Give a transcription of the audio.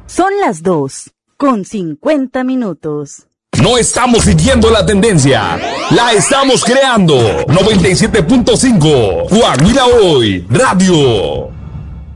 Son las 2:50. No estamos siguiendo la tendencia, la estamos creando. 97.5, Guajira Hoy, Radio.